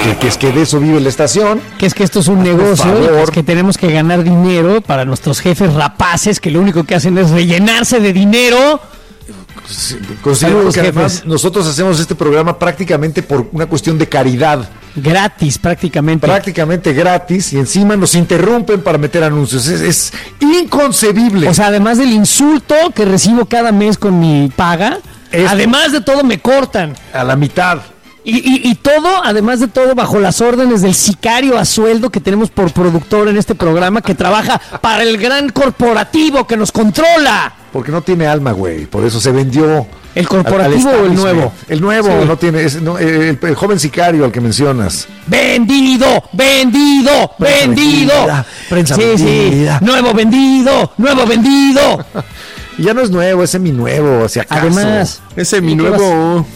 que es que de eso vive la estación. Que es que esto es un negocio, es que tenemos que ganar dinero para nuestros jefes rapaces que lo único que hacen es rellenarse de dinero. Considero que además nosotros hacemos este programa prácticamente por una cuestión de caridad. Gratis, prácticamente. Prácticamente gratis, y encima nos interrumpen para meter anuncios. Es inconcebible. O sea, además del insulto que recibo cada mes con mi paga, además de todo me cortan. A la mitad. Y todo, además de todo, bajo las órdenes del sicario a sueldo que tenemos por productor en este programa, que trabaja para el gran corporativo que nos controla. Porque no tiene alma, güey. Por eso se vendió. ¿El corporativo o el nuevo? El nuevo, sí. No tiene. El joven sicario al que mencionas. ¡Vendido! ¡Vendido! ¡Vendido! Prensa sí, vendida. Sí. ¡Nuevo vendido! ¡Nuevo vendido! Y ya no es nuevo, es seminuevo, si acaso. Además. Es seminuevo.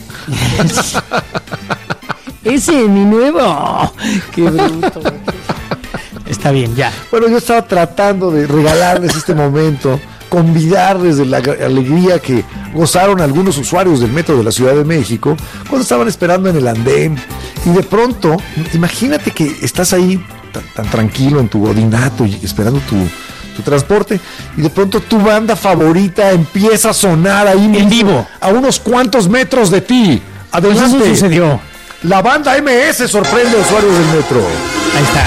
Es seminuevo. ¡Qué bruto! Está bien, ya. Bueno, yo estaba tratando de regalarles este momento, convidarles de la alegría que gozaron algunos usuarios del metro de la Ciudad de México cuando estaban esperando en el andén. Y de pronto, imagínate que estás ahí tan tranquilo en tu godinato y esperando tu transporte, y de pronto tu banda favorita empieza a sonar ahí en vivo, a unos cuantos metros de ti. Adelante. Pues eso sucedió. La banda MS sorprende a usuarios del metro. Ahí está.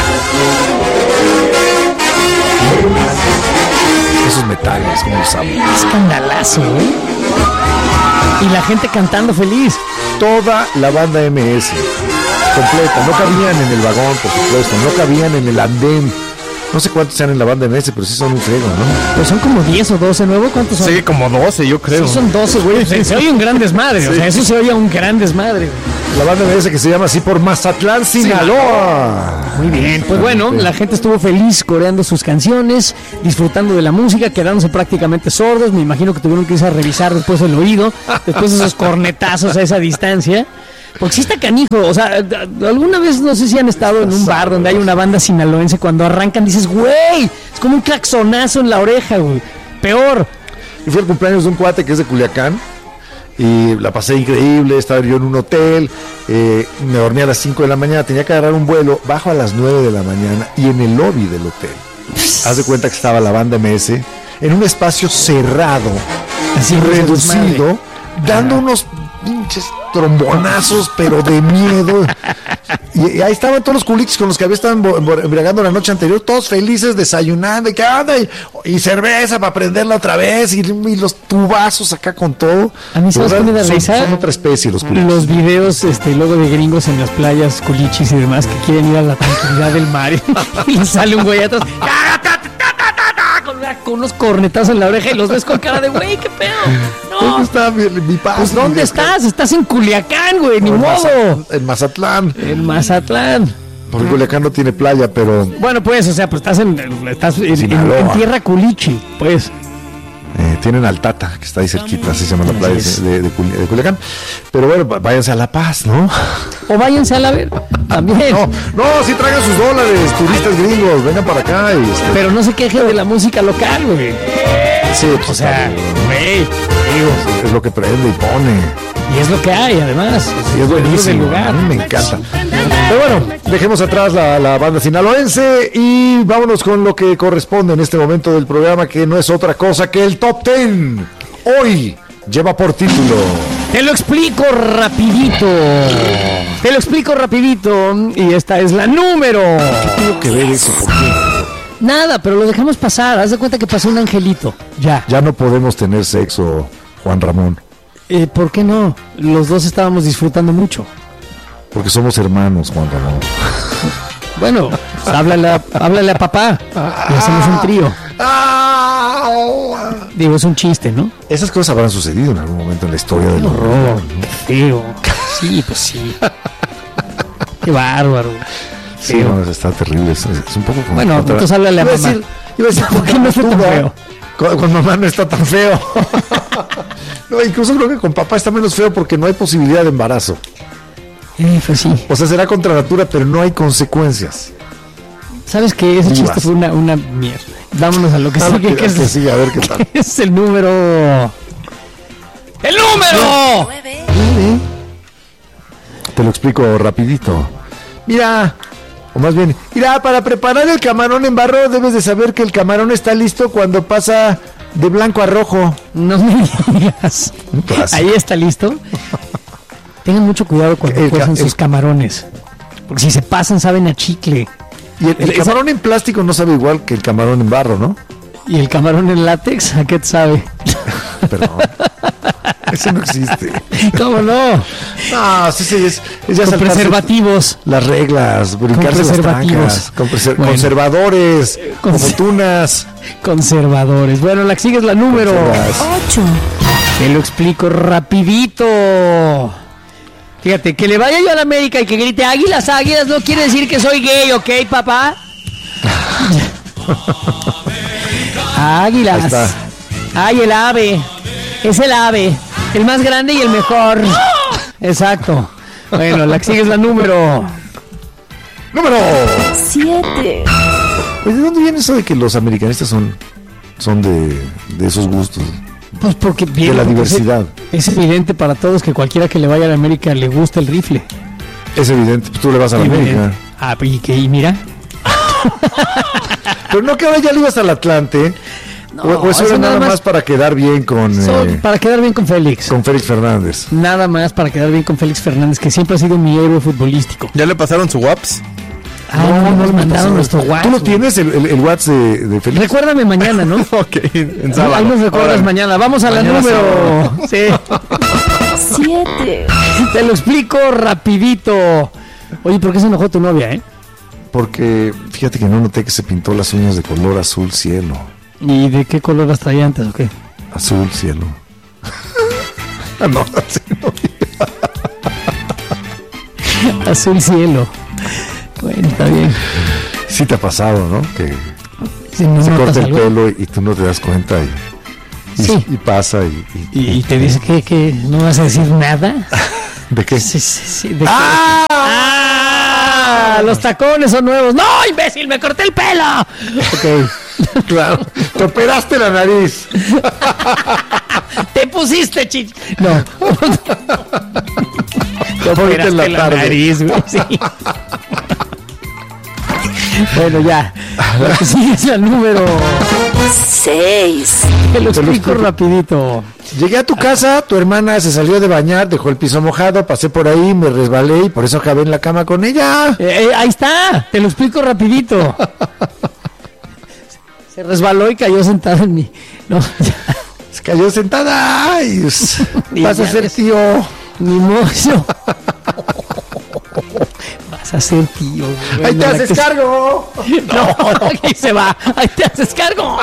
Esos metales, como los amo. Escandalazo, ¿eh? Y la gente cantando feliz. Toda la banda MS completa. No cabían en el vagón, por supuesto. No cabían en el andén. No sé cuántos sean en la banda MS, pero sí son un friego, ¿no? Pues son como 10 o 12, ¿nuevo? ¿Cuántos son? Sí, como 12, yo creo. Sí, son 12, güey. Se oye un gran desmadre. Sí. O sea, eso se oye un gran desmadre. La banda MS que se llama así por Mazatlán, Sinaloa. Muy bien. Pues bueno, la gente estuvo feliz coreando sus canciones, disfrutando de la música, quedándose prácticamente sordos. Me imagino que tuvieron que irse a revisar después el oído, después de esos cornetazos a esa distancia. Porque sí está canijo, o sea, alguna vez no sé si han estado en un bar donde hay una banda sinaloense, cuando arrancan dices, güey, es como un claxonazo en la oreja, güey, peor. Y fui al cumpleaños de un cuate que es de Culiacán, y la pasé increíble, estaba yo en un hotel, me dormí a las 5 de la mañana, tenía que agarrar un vuelo, bajo a las 9 de la mañana, y en el lobby del hotel, haz de cuenta que estaba la banda MS, en un espacio cerrado, así reducido, dando unos pinches trombonazos, pero de miedo. Y ahí estaban todos los culichis con los que había estado embriagando la noche anterior, todos felices, desayunando, y que anda, y cerveza para prenderla otra vez, y los tubazos acá con todo. A mí sabes qué me da risa. Son otra especie los culichis. Los videos, luego de gringos en las playas, culichis y demás, que quieren ir a la tranquilidad del mar, y sale un güey atrás, con unos cornetazos en la oreja, y los ves con cara de güey, qué pedo. No. ¿Dónde está mi paz? Pues ¿dónde estás? Estás en Culiacán, güey, ni modo. En Mazatlán. En Mazatlán. Porque Culiacán no tiene playa, pero... Bueno, pues, o sea, pues estás en tierra culichi, pues. Tienen Altata, que está ahí cerquita, así se llama la playa de Culiacán. Pero bueno, váyanse a La Paz, ¿no? O váyanse a La Ver, también. No, sí traigan sus dólares, turistas gringos, vengan para acá. Pero no se quejen de la música local, güey. Sí, pues, o sea, güey, es lo que prende y pone. Y es lo que hay, además. Y es buenísimo, lugar. A mí me encanta. Pero bueno, dejemos atrás la banda sinaloense y vámonos con lo que corresponde en este momento del programa, que no es otra cosa que el Top 10. Hoy lleva por título... Te lo explico rapidito. Y esta es la número... ¿Qué tengo que ver eso? ¿Por qué? Nada, pero lo dejamos pasar. Haz de cuenta que pasó un angelito. Ya no podemos tener sexo, Juan Ramón. ¿Por qué no? Los dos estábamos disfrutando mucho. Porque somos hermanos, Juan Ramón. Bueno, pues háblale a papá. Y hacemos un trío. Digo, es un chiste, ¿no? Esas cosas habrán sucedido en algún momento en la historia del horror, ¿no? Tío. Sí, pues sí. Qué bárbaro. Sí, no, está terrible. Es un poco como... Bueno, entonces háblale a mamá. Iba a decir, ¿por qué no está tan feo? Con mamá no está tan feo. No, incluso creo que con papá está menos feo porque no hay posibilidad de embarazo. Pues sí. O sea, será contra natura, pero no hay consecuencias. ¿Sabes qué? Ese chiste fue una mierda. Vámonos a lo que sigue. Que sigue, a ver qué tal. Es el número... ¡El número! 9. Te lo explico rapidito. Mira, o más bien, mira, para preparar el camarón en barro debes de saber que el camarón está listo cuando pasa de blanco a rojo. No me digas. Ahí está listo. Tengan mucho cuidado cuando cuezan sus camarones. Porque si se pasan, saben a chicle. Y el camarón en plástico no sabe igual que el camarón en barro, ¿no? ¿Y el camarón en látex? ¿A qué te sabe? Perdón. Eso no existe. ¿Cómo no? No, sí, es ya con preservativos. Las reglas, brincarse las trancas, conservadores, como tunas. Conservadores. Bueno, la que sigue es la número 8. Te lo explico rapidito. Fíjate, que le vaya yo a la América y que grite águilas, águilas, no quiere decir que soy gay, ¿ok, papá? Águilas. Ay, el ave. Es el ave. El más grande y el mejor. Exacto. Bueno, la que sigue es la número 7. Pues, ¿de dónde viene eso de que los americanistas son de esos gustos? Pues porque de la diversidad. Es evidente para todos que cualquiera que le vaya a la América le gusta el rifle. Es evidente, pues tú le vas a la América. Ah, y mira. Pero no que ahora ya le ibas al Atlante. No, o eso era nada más para quedar bien con... para quedar bien con Félix. Con Félix Fernández. Nada más para quedar bien con Félix Fernández, que siempre ha sido mi héroe futbolístico. ¿Ya le pasaron su WhatsApp? No nos mandaron nuestro WhatsApp. ¿Tú lo tienes, el WhatsApp de Félix? Recuérdame mañana, ¿no? Ok, en sábado. Ahí nos recuerdas mañana. Vamos a mañana la número 7. Te lo explico rapidito. Oye, ¿por qué se enojó tu novia, Porque fíjate que no noté que se pintó las uñas de color azul cielo. ¿Y de qué color las traía antes o qué? Azul cielo. No, así no. Azul cielo. Bueno, está bien. Sí te ha pasado, ¿no? Que si no se corta el pelo y tú no te das cuenta y pasa y te dice que no vas a decir nada. ¿De qué? Sí, ¿de qué? Los tacones son nuevos. ¡No, imbécil! ¡Me corté el pelo! Ok, claro. Te operaste la nariz. Te pusiste No. Te operaste la nariz, güey. Sí. Bueno, ya. La que sigue es la número 6. Te lo explico rapidito. Llegué a tu casa, tu hermana se salió de bañar, dejó el piso mojado, pasé por ahí, me resbalé y por eso acabé en la cama con ella. Ahí está, te lo explico rapidito. Se resbaló y cayó sentada en mí. No, se cayó sentada. Ay, vas a ser tío. Ni mozo. Vas a ser tío. Güey. Ahí te haces cargo. No, ahí se va. Ahí te haces cargo.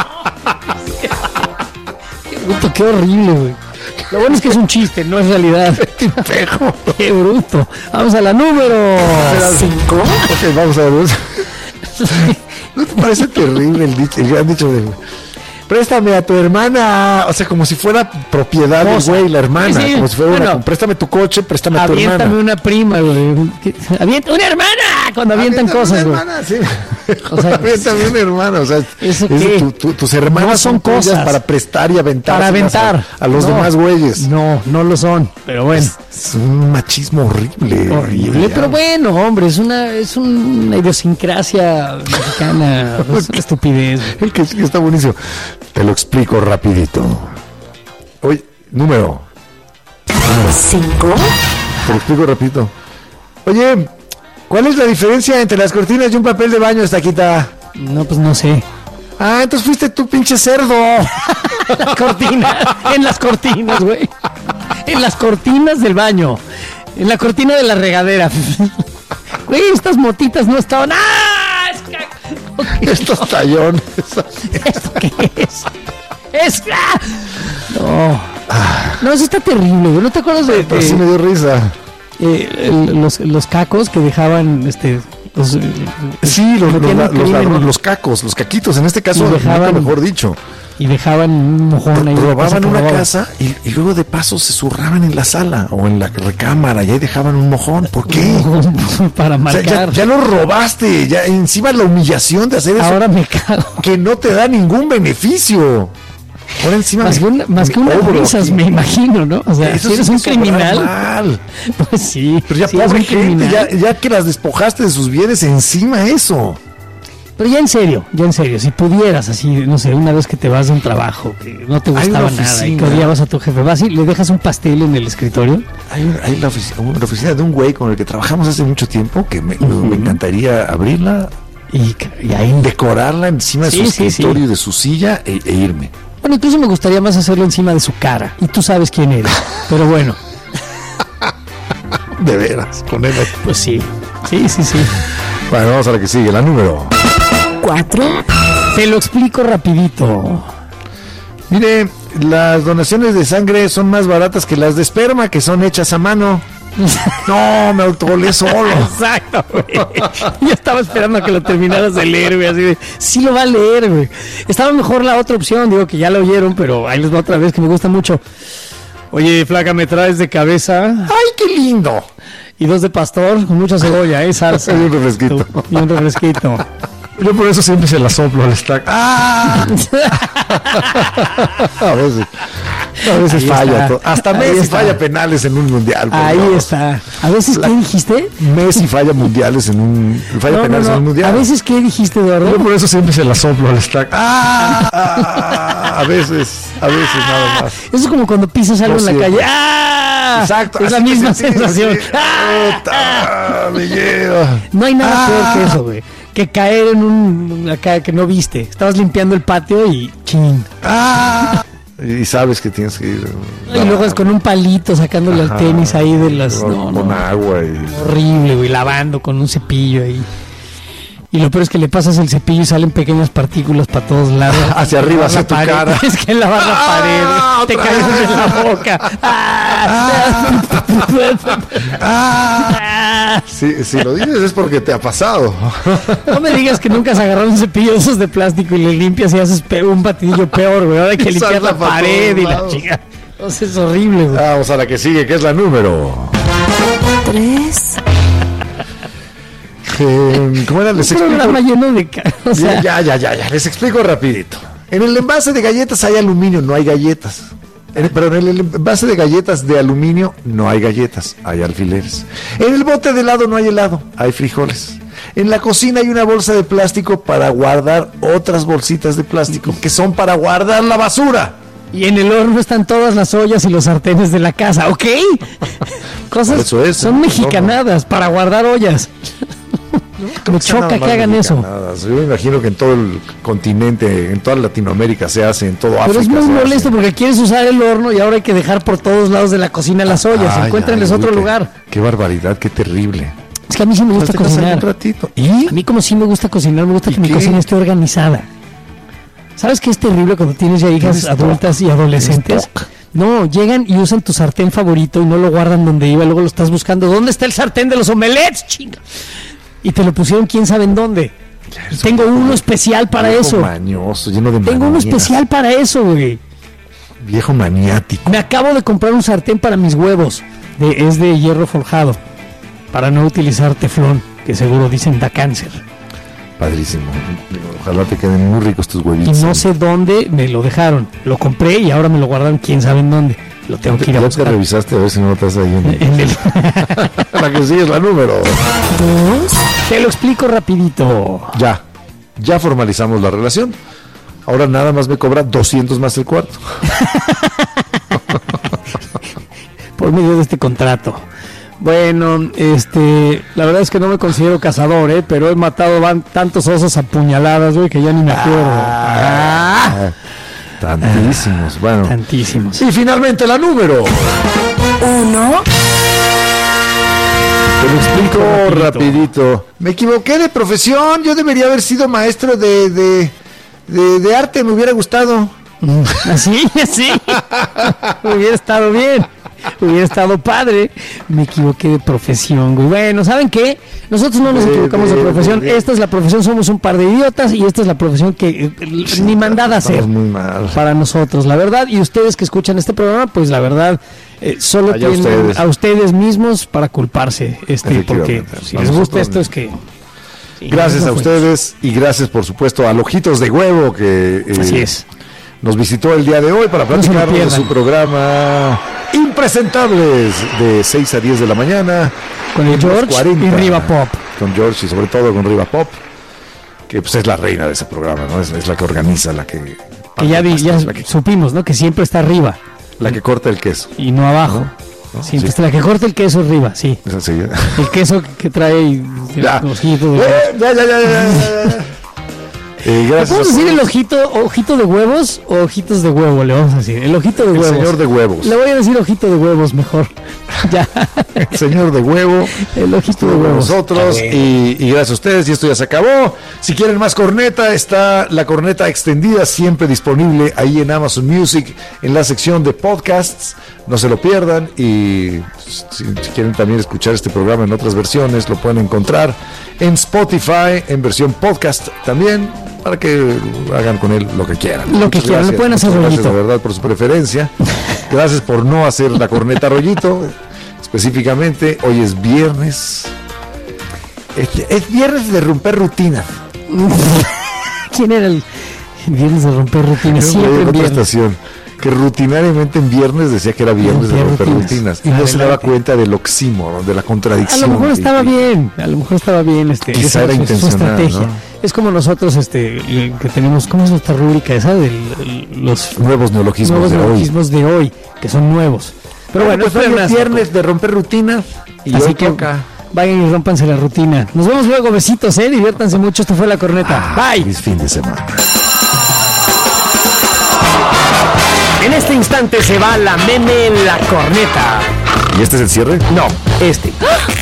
Qué bruto, qué horrible, güey. Lo bueno es que es un chiste, no es realidad. Tipejo. Qué bruto. Vamos a la número 5. Ok, vamos a ver. ¿No te parece terrible el gran dicho de... Préstame a tu hermana, o sea, como si fuera propiedad del güey, la hermana, sí, como si fuera préstame tu coche, préstame a tu hermana. Aviéntame una prima, güey. ¡Una hermana! Cuando avientan cosas, güey. Hermana, sí. O sea, aviéntame una hermana, o sea, tus hermanas no son cosas para prestar y aventar. Para aventar. A los demás güeyes. No lo son, pero bueno. Es un machismo horrible. Horrible, pero bueno, hombre, es una idiosincrasia mexicana, estupidez. El que sí está buenísimo. Te lo explico rapidito. Oye, número 5. Te lo explico rapidito. Oye, ¿cuál es la diferencia entre las cortinas y un papel de baño, Estaquita? No, pues no sé. Ah, entonces fuiste tú, pinche cerdo. Las cortinas, en las cortinas, güey. En las cortinas del baño. En la cortina de la regadera. Güey, estas motitas no estaban. ¡Ah! Estos tallones. ¿Esto qué es? No, eso está terrible, güey. ¿No te acuerdas de...? Pero sí me dio risa. Los cacos que dejaban los cacos, los caquitos, en este caso, mejor dicho. Y dejaban un mojón ahí. Robaban una casa y luego de paso se zurraban en la sala o en la recámara y ahí dejaban un mojón. ¿Por qué? Para marcar. O sea, ya lo robaste, ya encima la humillación de hacer eso. Ahora me cago. Que no te da ningún beneficio. Por encima más que unas cobro, risas, sí. me imagino, ¿no? O sea, Eso si eres sí un que sobra criminal, mal. pues sí. Pero ya si eres pobre un gente, criminal. ya que las despojaste de sus bienes, encima eso. Pero ya en serio, si pudieras así, no sé, una vez que te vas de un trabajo, que no te Hay una gustaba nada y que oficina. odiabas a tu jefe, vas y le dejas un pastel en el escritorio. Hay la oficina de un güey con el que trabajamos hace mucho tiempo, que me encantaría abrirla, Y ahí. decorarla encima de Sí, su sí, escritorio, sí. de su silla e irme. Bueno, incluso me gustaría más hacerlo encima de su cara. Y tú sabes quién eres. Pero bueno, De veras, con él. pues sí. Sí. Bueno, vamos a la que sigue, la número. 4, Te lo explico rapidito. Mire, las donaciones de sangre son más baratas que las de esperma, que son hechas a mano. No, me autogolé solo. Exacto, güey. Yo estaba esperando a que lo terminaras de leer, güey, así de, sí lo va a leer, güey. Estaba mejor la otra opción, digo que ya la oyeron, pero ahí les va otra vez, que me gusta mucho. Oye, flaca, ¿me traes de cabeza? ¡Ay, qué lindo! Y 2 de pastor, con mucha cebolla, salsa. Y un refresquito. Y un refresquito. Yo por eso siempre se la soplo al stack. ¡Ah! A veces Ahí falla. está. Hasta Ahí Messi está. falla penales en un mundial. por Ahí Dios. está. A veces, ¿qué dijiste? Messi falla mundiales en un... Falla penales en un mundial. A veces, ¿qué dijiste, Eduardo? Yo por eso siempre se la soplo al stack. A veces nada más. Eso es como cuando pisas algo No en la siempre. calle. ¡Ah! Exacto. Es la así me misma sentí, sensación. así. Me lleva. No hay nada peor que eso, güey. Que caer en acá que no viste. Estabas limpiando el patio y ching. Y sabes que tienes que ir. Y luego es con un palito sacándole al tenis ahí de las. Con agua y. Horrible, güey. Lavando con un cepillo ahí. Y lo peor es que le pasas el cepillo y salen pequeñas partículas para todos lados. Hacia arriba, Lavar hacia la tu pared. cara. Es que lavar la pared. Te otra caes vez. en la boca. Si lo dices es porque te ha pasado. No me digas que nunca has agarrado un cepillo de esos de plástico y le limpias y haces un batidillo peor, güey. Ahora hay que limpiar Salta la para pared todos y la lados. chica. Entonces es horrible, güey. Vamos a la que sigue, que es la número. 3, ¿Cómo era? Les Un explico. programa lleno de... O sea, Ya. Les explico rapidito. En el envase de galletas hay aluminio, no hay galletas. Pero en el envase de galletas de aluminio no hay galletas, hay alfileres. En el bote de helado no hay helado, hay frijoles. En la cocina hay una bolsa de plástico para guardar otras bolsitas de plástico que son para guardar la basura. y en el horno están todas las ollas y los sartenes de la casa, ¿ok? Cosas Eso es, son ¿no? mexicanadas para guardar ollas. Me choca que hagan eso. Yo me imagino que en todo el continente, en toda Latinoamérica se hace, en todo África. Pero es muy se molesto hace. porque quieres usar el horno y ahora hay que dejar por todos lados de la cocina las ollas. Ay, Encuéntrenles ay, otro uy, lugar. Qué barbaridad, qué terrible. Es que a mí sí me gusta Te vas a cocinar. un ratito. ¿Y? A mí como sí me gusta cocinar, me gusta ¿Y que mi qué? cocina esté organizada. ¿Sabes qué es terrible cuando tienes ya hijas ¿Tienes adultas y adolescentes? ¿Tienes TOC? No, llegan y usan tu sartén favorito y no lo guardan donde iba, luego lo estás buscando. ¿Dónde está el sartén de los omelets, chinga? Y te lo pusieron quién sabe en dónde. Y tengo uno especial para Viejo eso. Mañoso, lleno de Tengo uno manías. especial para eso, güey. Viejo maniático. Me acabo de comprar un sartén para mis huevos. Es de hierro forjado. Para no utilizar teflón, que seguro dicen da cáncer. Padrísimo. Ojalá te queden muy ricos tus Y huevitos. no sé dónde me lo dejaron. Lo compré y ahora me lo guardaron quién sabe en dónde. Lo tengo que ir a Ya te buscar. revisaste a ver si no estás ahí en En el- la que sigue es la número. 2, Te lo explico rapidito. Ya formalizamos la relación. Ahora nada más me cobra 200 más el cuarto. Por medio de este contrato. Bueno, la verdad es que no me considero cazador, pero he matado tantos osos a puñaladas, güey, que ya ni me acuerdo. Tantísimos. Bueno. Tantísimos. Y finalmente la número. 1, Te lo explico Rapidito. rapidito. Me equivoqué de profesión. Yo debería haber sido maestro de arte. Me hubiera gustado. Así. Hubiera estado bien. Hubiera estado padre. Me equivoqué de profesión, güey. Bueno, ¿saben qué? Nosotros no nos equivocamos de profesión. Esta es la profesión, somos un par de idiotas y esta es la profesión que ni mandada a hacer. Estamos muy mal. Para nosotros, la verdad. Y ustedes que escuchan este programa, pues la verdad, solo Allá tienen ustedes. a ustedes mismos para culparse. Porque Efectivamente. si A les gusta nosotros esto es que... sí, Gracias no a fue. ustedes y gracias por supuesto a Ojitos de Huevo que Así es. nos visitó el día de hoy para se lo platicarnos de pierdan. su programa Impresentables de 6 a 10 de la mañana. Con el Los George 40. y Riva Pop. Con George y sobre todo con Riva Pop, que pues es la reina de ese programa, ¿no? Es la que organiza, la que... Que ya la que, supimos, ¿no? Que siempre está arriba la que corta el queso. y no abajo. ¿No? Siempre Sí. está la que corta el queso arriba, sí. Es así. El queso que trae Ya. el ojito de... Ya. Gracias. ¿Podemos decir el ojito de huevos o ojitos de huevo? Le vamos a decir. El ojito de El huevos. señor de huevos. Le voy a decir ojito de huevos mejor. Ya. El señor de huevo. El ojito de Con huevos. nosotros y gracias a ustedes, y esto ya se acabó. Si quieren más corneta, está la corneta extendida siempre disponible ahí en Amazon Music en la sección de podcasts, no se lo pierdan. Y si quieren también escuchar este programa en otras versiones, lo pueden encontrar en Spotify en versión podcast también, para que hagan con él lo que quieran. Lo que Muchas quieran, le pueden hacer muchas gracias rollito. de verdad por su preferencia. Gracias por no hacer la corneta rollito. Específicamente, hoy es viernes. Es viernes de romper rutina. ¿Quién era el viernes de romper rutinas? Yo Siempre leí en en otra viernes. estación que rutinariamente en viernes decía que era viernes de Romper romper rutinas. rutinas y no se daba Adelante. cuenta del oxímoron, de la A contradicción. lo mejor estaba que- bien, a lo mejor estaba bien Quizá era su intencional, estrategia. ¿no? Es como nosotros que tenemos, ¿cómo es nuestra rúbrica esa? Los Nuevos neologismos nuevos de hoy. neologismos de hoy, que son nuevos. Pero bueno, pues fue hoy una es viernes de romper rutinas y así hoy que toca. vayan y rómpanse la rutina. Nos vemos luego, besitos, diviértanse mucho. Esto fue La Corneta. Bye. Feliz fin de semana. En este instante se va la meme La Corneta. ¿Y este es el cierre? No, este.